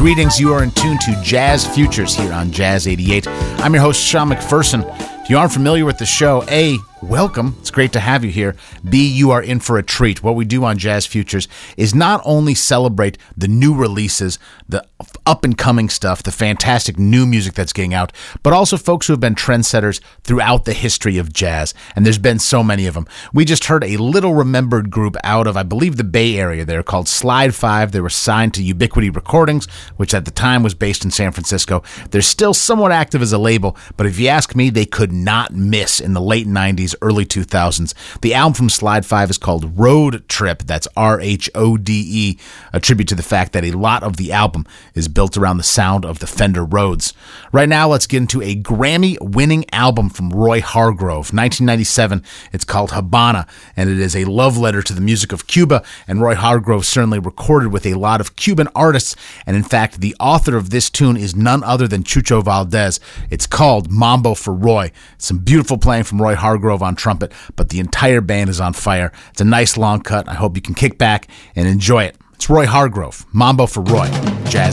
Greetings, you are in tune to Jazz Futures here on Jazz 88. I'm your host, Sean McPherson. If you aren't familiar with the show, A, welcome. It's great to have you here. B, you are in for a treat. What we do on Jazz Futures is not only celebrate the new releases, the up-and-coming stuff, the fantastic new music that's getting out, but also folks who have been trendsetters throughout the history of jazz, and there's been so many of them. We just heard a little-remembered group out of, I believe, the Bay Area there called Slide 5. They were signed to Ubiquity Recordings, which at the time was based in San Francisco. They're still somewhat active as a label, but if you ask me, they could not miss in the late 90s, early 2000s. The album from Slide 5 is called Road Trip. That's R-H-O-D-E, a tribute to the fact that a lot of the album is built around the sound of the Fender Rhodes. Right now, let's get into a Grammy-winning album from Roy Hargrove, 1997. It's called Habana, and it is a love letter to the music of Cuba, and Roy Hargrove certainly recorded with a lot of Cuban artists, and in fact, the author of this tune is none other than Chucho Valdez. It's called Mambo for Roy. Some beautiful playing from Roy Hargrove on trumpet, but the entire band is on fire. It's a nice long cut. I hope you can kick back and enjoy it. It's Roy Hargrove, Mambo for Roy, Jazz